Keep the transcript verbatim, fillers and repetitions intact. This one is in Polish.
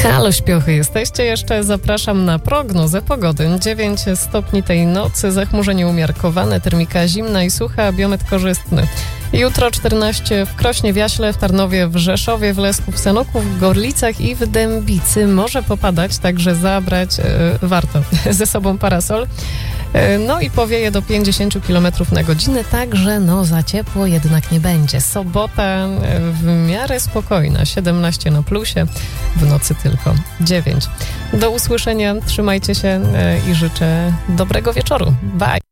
Halo, śpiochy, jesteście jeszcze? Zapraszam na prognozę pogody. dziewięć stopni tej nocy, zachmurzenie umiarkowane, termika zimna i sucha, biometr korzystny. Jutro czternaście w Krośnie, w Jaśle, w Tarnowie, w Rzeszowie, w Lesku, w Sanoku, w Gorlicach i w Dębicy. Może popadać, także zabrać e, warto ze sobą parasol. E, no i powieje do pięćdziesiąt kilometrów na godzinę, także no za ciepło jednak nie będzie. Sobota e, w miarę spokojna, siedemnaście na plusie, w nocy tylko dziewięć. Do usłyszenia, trzymajcie się e, i życzę dobrego wieczoru. Bye!